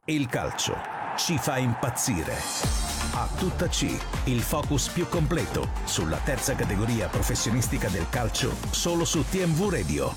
Il calcio ci fa impazzire. A tutta C, il focus più completo sulla terza categoria professionistica del calcio, solo su TMV Radio.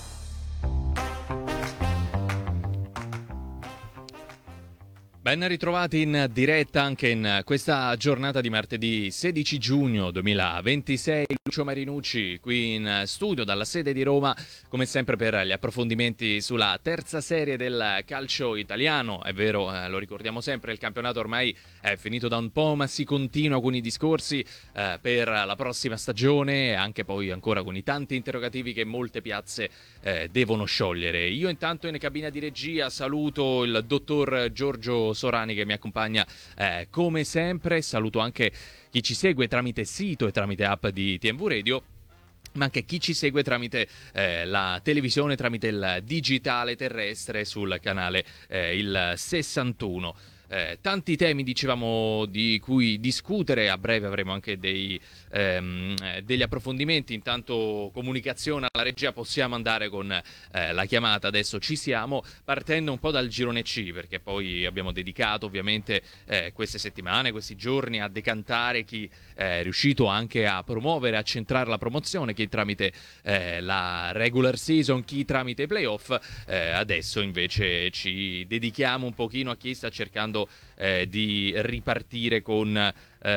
Ben ritrovati in diretta anche in questa giornata di martedì 16 giugno 2026. Lucio Marinucci qui in studio dalla sede di Roma, come sempre per gli approfondimenti sulla terza serie del calcio italiano. È vero, lo ricordiamo sempre, il campionato ormai è finito da un po', ma si continua con i discorsi per la prossima stagione, anche poi ancora con i tanti interrogativi che molte piazze devono sciogliere. Io intanto in cabina di regia saluto il dottor Giorgio Sorani che mi accompagna come sempre. Saluto anche chi ci segue tramite sito e tramite app di TMV Radio, ma anche chi ci segue tramite la televisione, tramite il digitale terrestre sul canale il 61. Tanti temi, dicevamo, di cui discutere. A breve avremo anche degli approfondimenti. Intanto comunicazione alla regia, possiamo andare con la chiamata, adesso ci siamo, partendo un po' dal girone C, perché poi abbiamo dedicato ovviamente queste settimane, questi giorni a decantare chi è riuscito anche a promuovere, a centrare la promozione, chi tramite la regular season, chi tramite i playoff. Adesso invece ci dedichiamo un pochino a chi sta cercando di ripartire con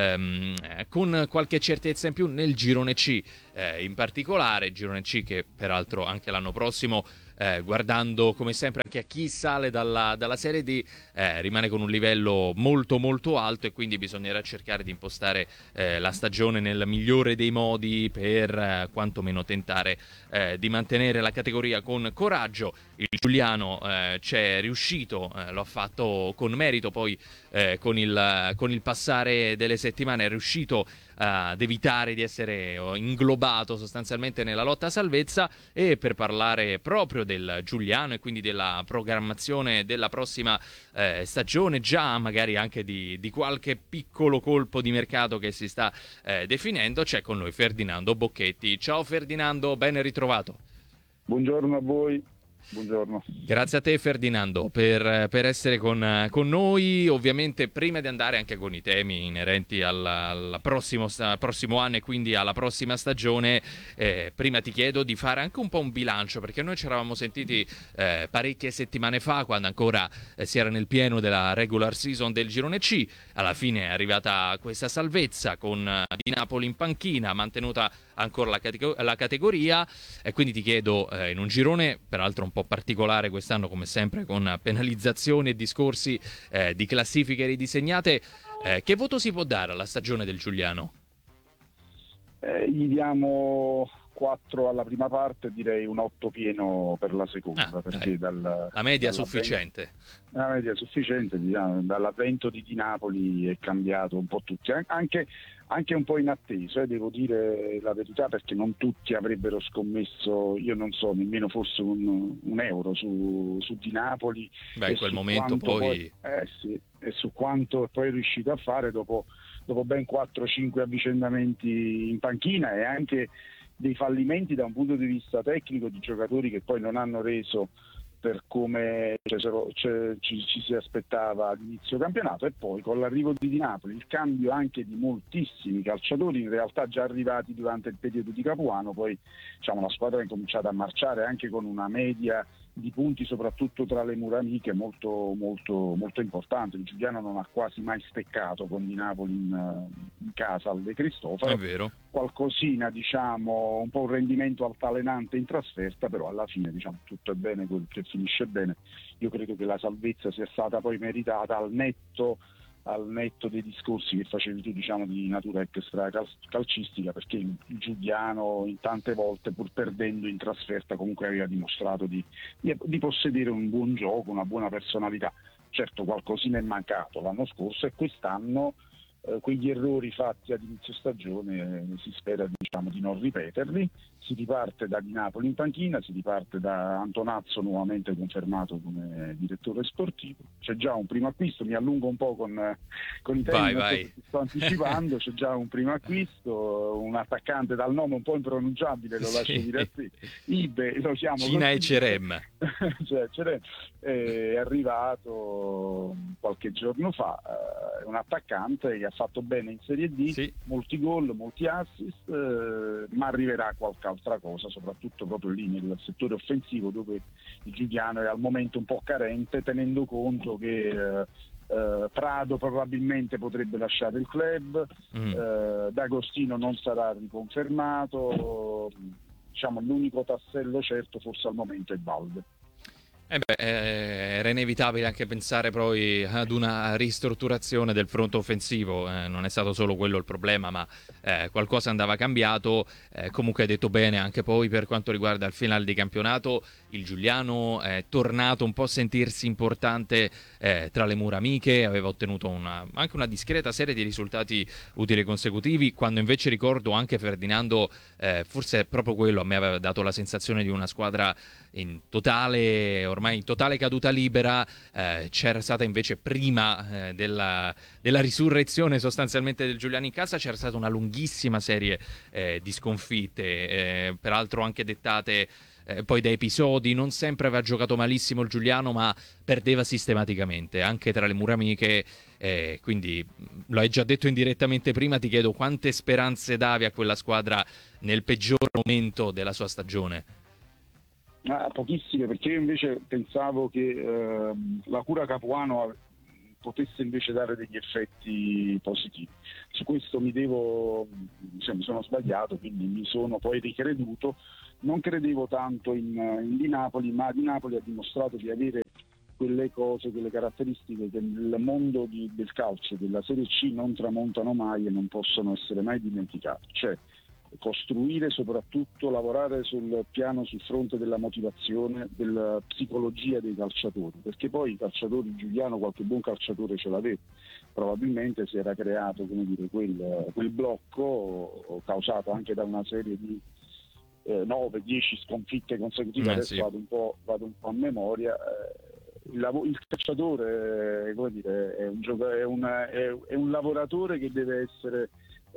qualche certezza in più nel girone C, in particolare girone C che peraltro anche l'anno prossimo, guardando come sempre anche a chi sale dalla Serie D, rimane con un livello molto molto alto, e quindi bisognerà cercare di impostare la stagione nel migliore dei modi per quantomeno tentare di mantenere la categoria con coraggio. Il Giuliano c'è riuscito, lo ha fatto con merito, poi con il passare delle settimane è riuscito ad evitare di essere inglobato sostanzialmente nella lotta a salvezza. E per parlare proprio del Giuliano e quindi della programmazione della prossima stagione, già magari anche di qualche piccolo colpo di mercato che si sta definendo, c'è con noi Ferdinando Bocchetti. Ciao Ferdinando, ben ritrovato. Buongiorno a voi. Buongiorno. Grazie a te Ferdinando per essere con noi. Ovviamente prima di andare anche con i temi inerenti al prossimo anno e quindi alla prossima stagione, prima ti chiedo di fare anche un po' un bilancio, perché noi ci eravamo sentiti parecchie settimane fa, quando ancora si era nel pieno della regular season del girone C. Alla fine è arrivata questa salvezza con di Napoli in panchina, mantenuta ancora la categoria, e quindi ti chiedo, in un girone peraltro un po' particolare quest'anno come sempre, con penalizzazioni e discorsi di classifiche ridisegnate, che voto si può dare alla stagione del Giuliano? Gli diamo 4 alla prima parte, direi un 8 pieno per la seconda, perché la media sufficiente. La media sufficiente, diciamo, dall'avvento di Napoli è cambiato un po' tutti, anche un po' inatteso, devo dire la verità, perché non tutti avrebbero scommesso, io non so, nemmeno forse un euro su Di Napoli. Beh, in quel momento poi sì, e su quanto poi è riuscito a fare dopo ben 4-5 avvicendamenti in panchina, e anche dei fallimenti da un punto di vista tecnico di giocatori che poi non hanno reso per come ci si aspettava all'inizio campionato. E poi con l'arrivo di Napoli, il cambio anche di moltissimi calciatori in realtà già arrivati durante il periodo di Capuano, poi diciamo la squadra è cominciata a marciare anche con una media di punti, soprattutto tra le mura amiche, molto molto molto importante. Il Giuliano non ha quasi mai steccato con di Napoli in casa al De Cristofaro. È vero. Qualcosina, diciamo, un po' un rendimento altalenante in trasferta, però alla fine, diciamo, tutto è bene quel che finisce bene. Io credo che la salvezza sia stata poi meritata al netto dei discorsi che facevi tu, diciamo, di natura extra calcistica, perché il Giuliano in tante volte, pur perdendo in trasferta, comunque aveva dimostrato di possedere un buon gioco, una buona personalità. Certo, qualcosina è mancato l'anno scorso, e quest'anno quegli errori fatti ad inizio stagione si spera, diciamo, di non ripeterli, Si riparte da Di Napoli in panchina, si riparte da Antonazzo nuovamente confermato come direttore sportivo. C'è già un primo acquisto, mi allungo un po' con i temi, vai. sto anticipando, c'è già un primo acquisto, un attaccante dal nome un po' impronunciabile, lo lascio dire a te. Ibe, lo chiamo Cina e Cerem. cioè, è arrivato qualche giorno fa, è un attaccante che ha fatto bene in Serie D, sì, molti gol, molti assist, ma arriverà qualche altra cosa, soprattutto proprio lì nel settore offensivo, dove il Giuliano è al momento un po' carente, tenendo conto che Prado probabilmente potrebbe lasciare il club, D'Agostino non sarà riconfermato, diciamo l'unico tassello certo forse al momento è Balde. Era inevitabile anche pensare poi ad una ristrutturazione del fronte offensivo, non è stato solo quello il problema, ma qualcosa andava cambiato. Comunque hai detto bene, anche poi per quanto riguarda il finale di campionato, il Giuliano è tornato un po' a sentirsi importante tra le mura amiche, aveva ottenuto anche una discreta serie di risultati utili consecutivi, quando invece ricordo anche Ferdinando, forse proprio quello a me aveva dato la sensazione di una squadra ormai in totale caduta libera. C'era stata invece prima della risurrezione sostanzialmente del Giuliano in casa, c'era stata una lunghissima serie di sconfitte, peraltro anche dettate poi da episodi. Non sempre aveva giocato malissimo il Giuliano, ma perdeva sistematicamente anche tra le mura amiche, quindi lo hai già detto indirettamente prima. Ti chiedo quante speranze davi a quella squadra nel peggior momento della sua stagione. Pochissime, perché io invece pensavo che la cura Capuano potesse invece dare degli effetti positivi. Su questo mi sono sbagliato, quindi mi sono poi ricreduto. Non credevo tanto in Di Napoli, ma Di Napoli ha dimostrato di avere quelle cose, quelle caratteristiche che nel mondo del calcio, della Serie C, non tramontano mai e non possono essere mai dimenticate. Cioè, costruire, soprattutto lavorare sul fronte della motivazione, della psicologia dei calciatori, perché poi i calciatori, Giuliano qualche buon calciatore ce l'aveva, probabilmente si era creato, come dire, quel blocco causato anche da una serie di 9-10 sconfitte consecutive. Adesso sì. vado un po' a memoria. Il calciatore, come dire, è un lavoratore che deve essere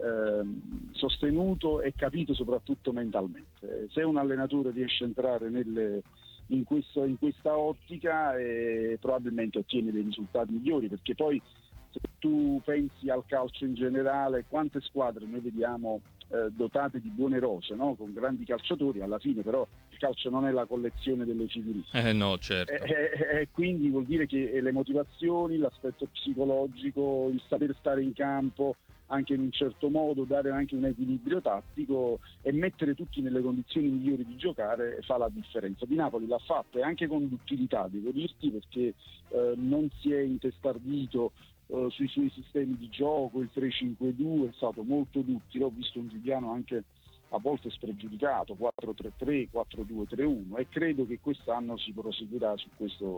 sostenuto e capito soprattutto mentalmente. Se un allenatore riesce a entrare in questa ottica, probabilmente ottiene dei risultati migliori, perché poi se tu pensi al calcio in generale, quante squadre noi vediamo dotate di buone rose, no? Con grandi calciatori, alla fine però il calcio non è la collezione delle figurine. No, certo. Quindi vuol dire che le motivazioni, l'aspetto psicologico, il saper stare in campo anche in un certo modo, dare anche un equilibrio tattico e mettere tutti nelle condizioni migliori di giocare fa la differenza. Di Napoli l'ha fatto, e anche con duttilità, devo dirti, perché non si è intestardito sui suoi sistemi di gioco. Il 3-5-2 è stato molto duttile, ho visto un Giuliano anche a volte spregiudicato, 4-3-3, 4-2-3-1, e credo che quest'anno si proseguirà su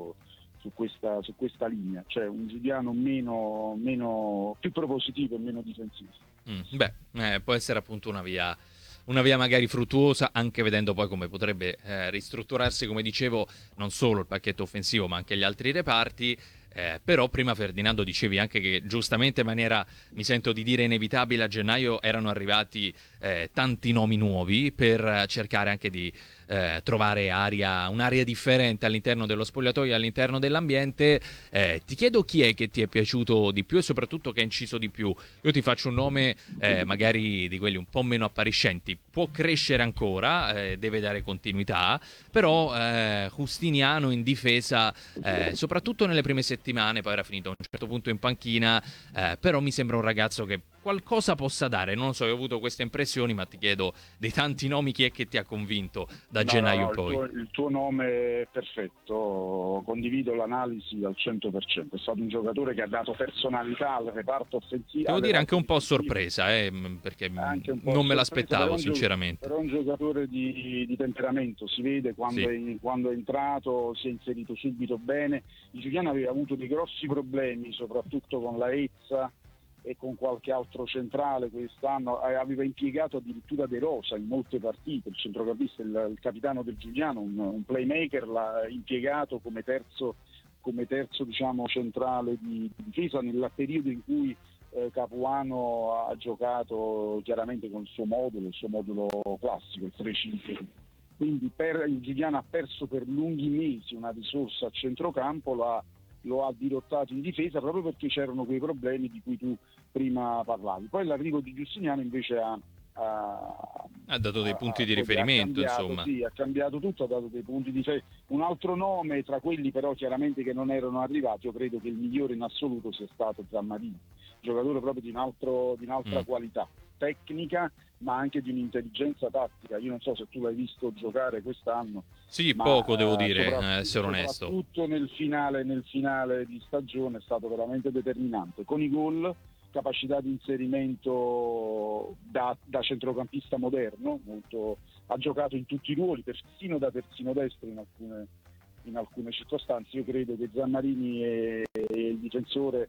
questa linea, cioè un Giuliano più propositivo e meno difensivo. Può essere appunto una via magari fruttuosa, anche vedendo poi come potrebbe ristrutturarsi, come dicevo, non solo il pacchetto offensivo ma anche gli altri reparti. Però prima, Ferdinando, dicevi anche che giustamente in maniera, mi sento di dire, inevitabile, a gennaio erano arrivati tanti nomi nuovi per cercare anche di trovare un'area differente all'interno dello spogliatoio e all'interno dell'ambiente. Ti chiedo chi è che ti è piaciuto di più e soprattutto che ha inciso di più. Io ti faccio un nome magari di quelli un po' meno appariscenti, può crescere ancora, deve dare continuità, però Justiniano in difesa, soprattutto nelle prime settimane, poi era finito a un certo punto in panchina, però mi sembra un ragazzo che qualcosa possa dare. Non lo so, ho avuto queste impressioni, ma ti chiedo, dei tanti nomi, chi è che ti ha convinto da gennaio poi? Il tuo nome è perfetto, condivido l'analisi al 100%. È stato un giocatore che ha dato personalità al reparto offensivo. Devo dire anche un po' sorpresa, perché non me l'aspettavo sinceramente. Però è un giocatore di temperamento, si vede quando è entrato, si è inserito subito bene. Il Giuliano aveva avuto dei grossi problemi, soprattutto con la Ezza, e con qualche altro centrale quest'anno, aveva impiegato addirittura De Rosa in molte partite, il centrocampista, il capitano del Giuliano, un playmaker, l'ha impiegato come terzo diciamo centrale di difesa nel periodo in cui Capuano ha giocato chiaramente con il suo modulo classico, il 3-5. Quindi il Giuliano ha perso per lunghi mesi una risorsa a centrocampo, lo ha dirottato in difesa proprio perché c'erano quei problemi di cui tu prima parlavi. Poi l'arrivo di Giustiniano invece ha dato dei punti di riferimento, insomma. Sì, ha cambiato tutto, ha dato dei punti di riferimento. Un altro nome tra quelli però chiaramente che non erano arrivati, io credo che il migliore in assoluto sia stato Zammarini, giocatore proprio di un'altra qualità tecnica, ma anche di un'intelligenza tattica. Io non so se tu l'hai visto giocare quest'anno. Sì, poco devo dire, essere onesto. Soprattutto nel finale di stagione è stato veramente determinante. Con i gol, capacità di inserimento da centrocampista moderno, ha giocato in tutti i ruoli, persino da terzino destro in alcune circostanze. Io credo che Zammarini e il difensore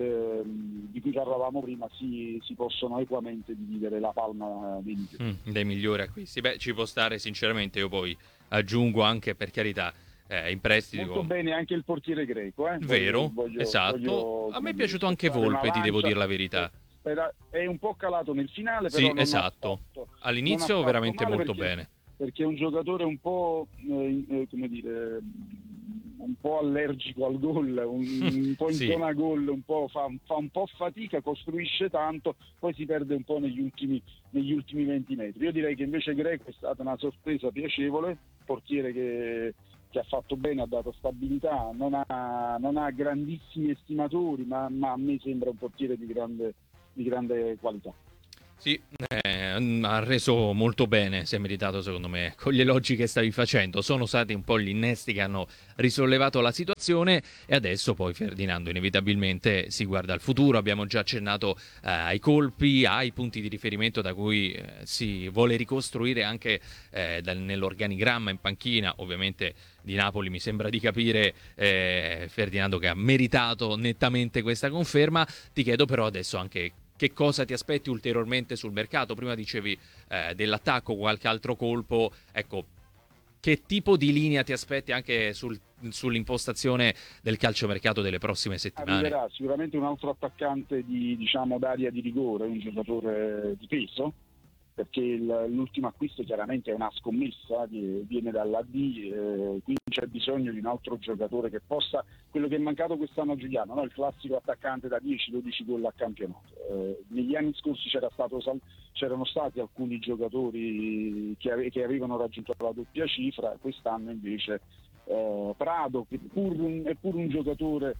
di cui parlavamo prima si possono equamente dividere la palma dei migliori acquisti. Beh, ci può stare sinceramente, io poi aggiungo anche, per carità, in prestito. Molto bene anche il portiere greco. Vero, esatto. A me è piaciuto anche Volpe, ti devo dire la verità. È un po' calato nel finale, però sì, esatto. All'inizio veramente molto bene. Perché è un giocatore un po' come dire, un po' allergico al gol, un po' in sì. zona gol, fa un po' fatica, costruisce tanto, poi si perde un po' negli ultimi 20 metri. Io direi che invece Greco è stata una sorpresa piacevole, portiere che ha fatto bene, ha dato stabilità, non ha grandissimi estimatori, ma a me sembra un portiere di grande qualità. Sì, ha reso molto bene, si è meritato secondo me, con gli elogi che stavi facendo. Sono stati un po' gli innesti che hanno risollevato la situazione e adesso poi Ferdinando inevitabilmente si guarda al futuro. Abbiamo già accennato ai colpi, ai punti di riferimento da cui si vuole ricostruire anche nell'organigramma in panchina, ovviamente di Napoli. Mi sembra di capire, Ferdinando, che ha meritato nettamente questa conferma. Ti chiedo però adesso anche che cosa ti aspetti ulteriormente sul mercato. Prima dicevi dell'attacco, qualche altro colpo. Ecco, che tipo di linea ti aspetti anche sull'impostazione del calciomercato delle prossime settimane? Arriverà sicuramente un altro attaccante d'area di rigore, un giocatore di peso, perché l'ultimo acquisto chiaramente è una scommessa, viene dall'AD, quindi c'è bisogno di un altro giocatore che possa, quello che è mancato quest'anno a Giuliano, no? Il classico attaccante da 10-12 gol a campionato. Negli anni scorsi c'erano stati alcuni giocatori che avevano raggiunto la doppia cifra, quest'anno invece Prado, che è pur un giocatore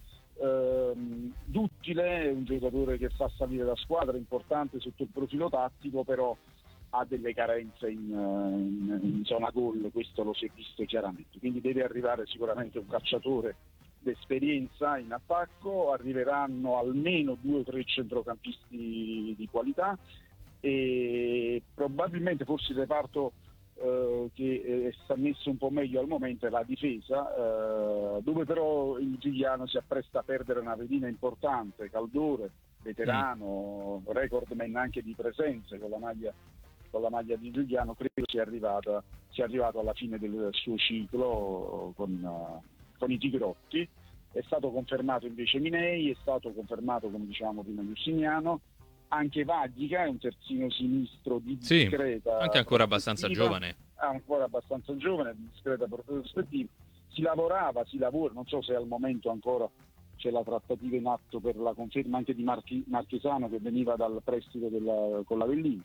duttile, un giocatore che fa salire la squadra, importante sotto il profilo tattico, però ha delle carenze in zona gol, questo lo si è visto chiaramente, quindi deve arrivare sicuramente un calciatore d'esperienza in attacco, arriveranno almeno 2 o 3 centrocampisti di qualità e probabilmente forse il reparto che sta messo un po' meglio al momento è la difesa, dove però il Giuliano si appresta a perdere una pedina importante, Caldore, veterano, recordman anche di presenze con la maglia di Giuliano, credo sia arrivato alla fine del suo ciclo con i Tigrotti. È stato confermato invece Minei, è stato confermato, come dicevamo prima, Giustiniano, anche Vaghica è un terzino sinistro di discreta, anche ancora abbastanza giovane, di discreta prospettiva. Si lavora, non so se al momento ancora c'è la trattativa in atto per la conferma anche di Marchesano, che veniva dal prestito con l'Avellino.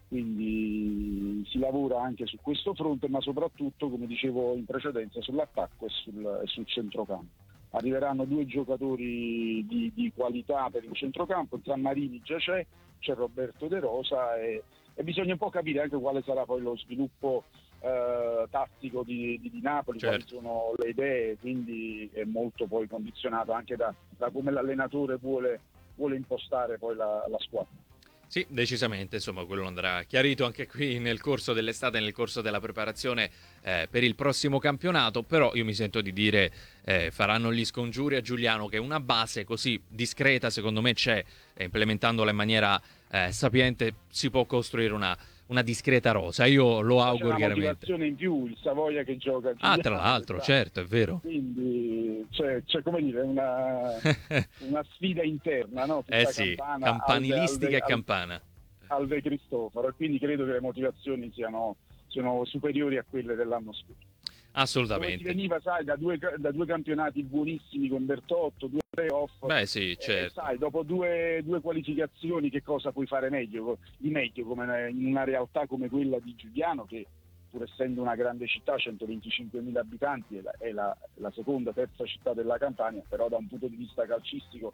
Quindi si lavora anche su questo fronte, ma soprattutto, come dicevo in precedenza, sull'attacco e sul centrocampo. Arriveranno 2 giocatori di qualità per il centrocampo, tra Marini già c'è Roberto De Rosa e bisogna un po' capire anche quale sarà poi lo sviluppo tattico di Napoli, certo. Quali sono le idee, quindi è molto poi condizionato anche da come l'allenatore vuole impostare poi la squadra. Sì, decisamente, insomma, quello andrà chiarito anche qui nel corso dell'estate, nel corso della preparazione per il prossimo campionato, però io mi sento di dire faranno gli scongiuri a Giuliano, che una base così discreta secondo me c'è, e implementandola in maniera sapiente si può costruire una discreta rosa. Io lo auguro C'è una chiaramente. motivazione in più, il Savoia che gioca a Giuliano, Tra l'altro, certo, è vero. quindi c'è come dire una sfida interna, no? Tutta Sì, campana, campanilistica e campana. al De Cristofaro, e quindi credo che le motivazioni siano superiori a quelle dell'anno scorso. Dove si Assolutamente. veniva, sai, da due campionati buonissimi con Bertotto, 2 playoff. Beh sì, certo. Sai, dopo due qualificazioni che cosa puoi fare di meglio come in una realtà come quella di Giuliano, che pur essendo una grande città, 125.000 abitanti, è la seconda, terza città della Campania, però da un punto di vista calcistico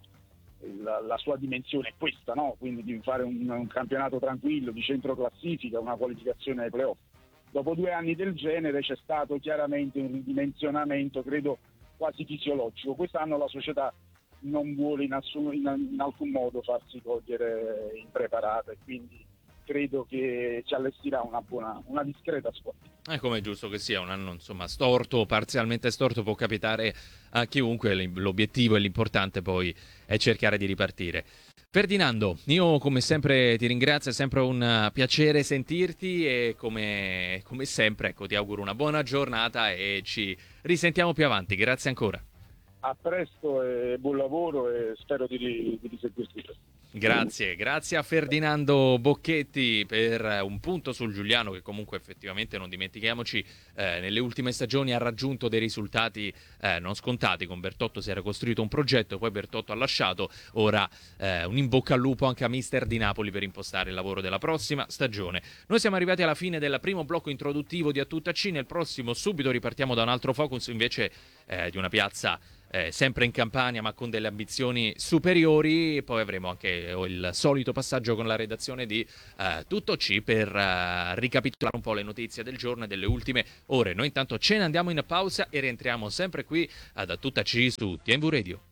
la sua dimensione è questa, no? Quindi di fare un campionato tranquillo, di centro classifica, una qualificazione ai playoff. Dopo 2 anni del genere c'è stato chiaramente un ridimensionamento, credo quasi fisiologico. Quest'anno la società non vuole in alcun modo farsi cogliere impreparata, e quindi credo che ci allestirà una discreta squadra. È come è giusto che sia, un anno insomma storto, parzialmente storto, può capitare a chiunque. L'obiettivo e l'importante poi è cercare di ripartire. Ferdinando, io come sempre ti ringrazio, è sempre un piacere sentirti, e come sempre, ecco, ti auguro una buona giornata e ci risentiamo più avanti. Grazie ancora. A presto e buon lavoro, e spero di risentirti presto. Grazie a Ferdinando Bocchetti per un punto sul Giuliano, che comunque effettivamente, non dimentichiamoci, nelle ultime stagioni ha raggiunto dei risultati non scontati. Con Bertotto si era costruito un progetto, poi Bertotto ha lasciato, ora un in bocca al lupo anche a mister di Napoli per impostare il lavoro della prossima stagione. Noi siamo arrivati alla fine del primo blocco introduttivo di A Tutta C. Nel prossimo subito ripartiamo da un altro focus invece di una piazza sempre in Campania ma con delle ambizioni superiori. Poi avremo anche il solito passaggio con la redazione di Tutto C per ricapitolare un po' le notizie del giorno e delle ultime ore. Noi intanto ce ne andiamo in pausa e rientriamo sempre qui ad A Tutta C su TMV Radio.